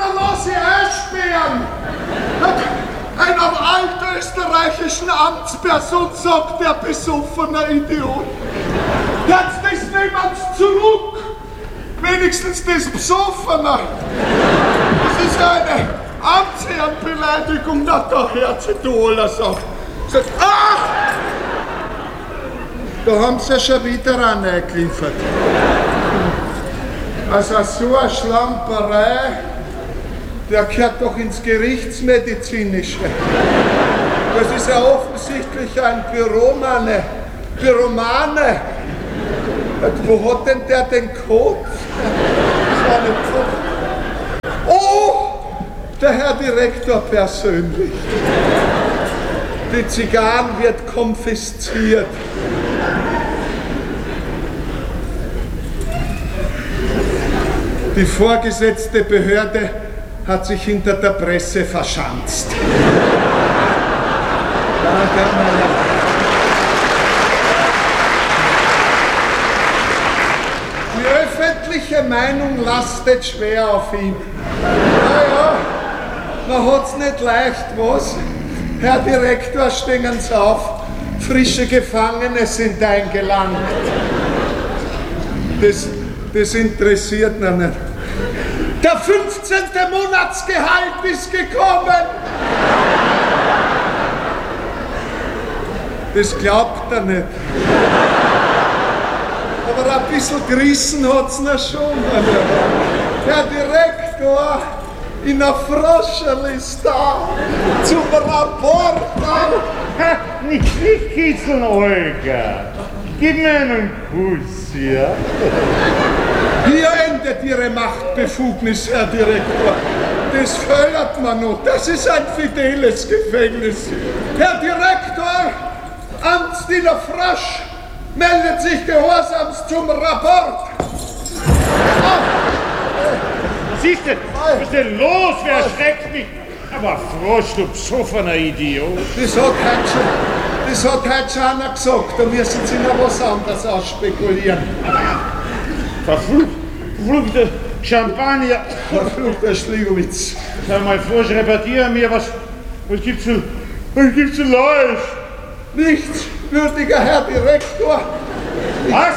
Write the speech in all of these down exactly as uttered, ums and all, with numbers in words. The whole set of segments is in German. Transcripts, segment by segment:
da lass ich einsperren. Einer altösterreichischen Amtsperson sagt der besoffene Idiot. Jetzt das niemand zurück. Wenigstens das Besoffene. Das ist eine Amtsherrenbeleidigung, da der Herzetoler sagt. Sagt, ach! Da haben sie ja schon wieder reingeliefert. Also so eine Schlamperei, der gehört doch ins Gerichtsmedizinische. Das ist ja offensichtlich ein Pyromane. Pyromane. Wo hat denn der den Code? Oh, der Herr Direktor persönlich. Die Zigarren wird konfisziert. Die vorgesetzte Behörde hat sich hinter der Presse verschanzt. Die öffentliche Meinung lastet schwer auf ihn. Naja, man hat's nicht leicht, was? Herr Direktor, stehen Sie auf. Frische Gefangene sind eingelangt. Das, das interessiert ihn nicht. Der fünfzehnte Monatsgehalt ist gekommen. Das glaubt er nicht. Aber ein bisschen gerissen hat's noch schon. Herr Direktor, in der Froscherliste zum Rapport. Nicht, nicht kitzeln, Olga. Gib mir einen Kuss, ja? Hier endet Ihre Machtbefugnis, Herr Direktor. Das fördert man noch. Das ist ein fideles Gefängnis. Herr Direktor, Amtsdiener Frosch meldet sich gehorsamst zum Rapport. Was ist denn? Was ist denn los? Wer erschreckt mich? Aber Frosch, du besoffener Idiot. Das hat heute schon, das hat heute schon einer gesagt. Da müssen Sie noch was anderes ausspekulieren. Verflucht, verfluchter Champagner. Verfluchter Schligowitz. Sag mal, Frosch, repariere mir, was, was gibt's zu, was gibt's zu Neues? Nichts, würdiger Herr Direktor. Was?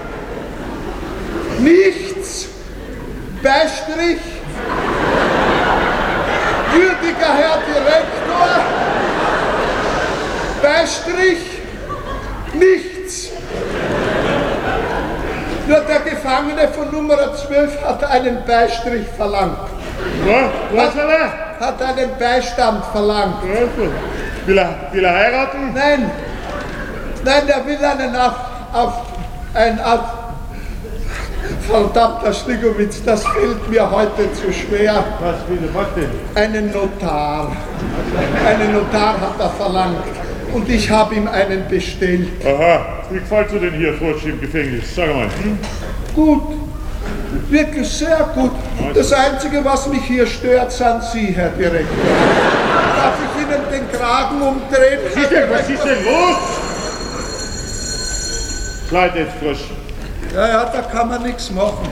Nichts. Beistrich. Würdiger Herr Direktor. Beistrich. Nichts. Nur der Gefangene von Nummer zwölf hat einen Beistrich verlangt. Was? Was will er? Hat einen Beistand verlangt. Will er, will er heiraten? Nein. Nein, der will einen auf, auf ein auf, verdammter Schligowitz, das fällt mir heute zu schwer. Was will er, was denn? Einen Notar. Einen Notar hat er verlangt. Und ich habe ihm einen bestellt. Aha, wie gefällt dir denn hier, Frosch, im Gefängnis? Sag mal. Hm? Gut. Wirklich sehr gut. Das Einzige, was mich hier stört, sind Sie, Herr Direktor. Darf ich Ihnen den Kragen umdrehen? Was ist denn, was ist denn los? Leid jetzt, Frosch. Ja, ja, da kann man nichts machen.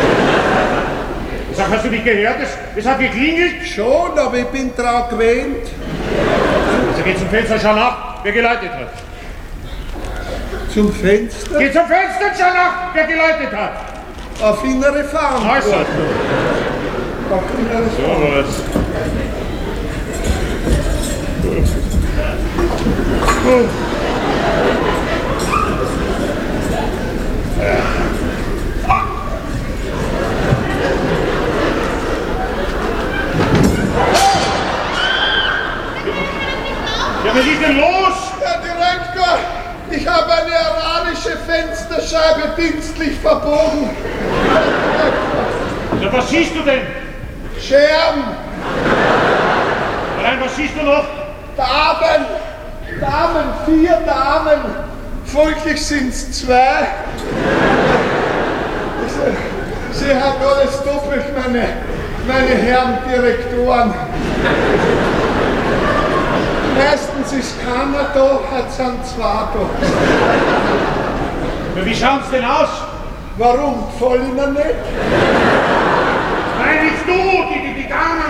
Sag, hast du nicht gehört? Es, es hat geklingelt. Schon, aber ich bin dran gewöhnt. Also geh zum Fenster, schau nach, wer geleitet hat. Zum Fenster? Geh zum Fenster, schau nach, wer geleitet hat. Auf innere Verantwortung. Also. Auf innere So Verantwortung. was. Ja, was ist denn los? Herr Direktor, ich habe eine aranische Fensterscheibe dienstlich verbogen. Ja, was siehst du denn? Scherben, Nein, was siehst du noch? Damen, Damen, vier Damen. Folglich sind es zwei. Sie haben alles doppelt, meine, meine Herren Direktoren. Meistens ist keiner da, heute sind zwei da. Ja, wie schaut's denn aus? Warum? Gefällt Ihnen nicht? Nein, nicht du, die, die, die Damen!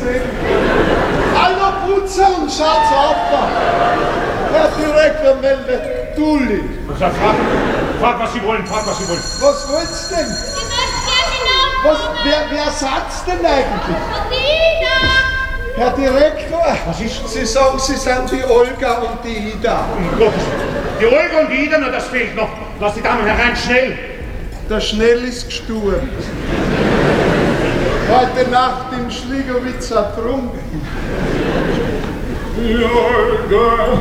sehen. Hallo Putzer und Schatzopfer. Herr Direktor meldet Dulli. Frag, frag, was Sie wollen, frag, was Sie wollen. Was wollt's denn? Ich möchte gerne Was, wer, wer sagt's denn eigentlich? Ida! Herr Direktor, Was ist? Sie sagen, Sie sind die Olga und die Ida. Um Gottes Willen. Die Olga und die Ida, nur das fehlt noch. Lass die Damen herein, schnell. Der Schnell ist gestorben. Heute Nacht im Schligowitz ertrunken. Die Olga